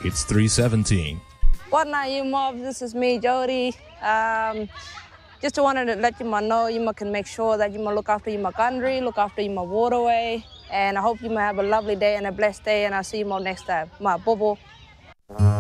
It's 3:17. What now, you mob? This is me, Jody. Just wanted to let you know you can make sure that you look after your country, look after your waterway, and I hope you have a lovely day and a blessed day, and I'll see you next time. My bobo.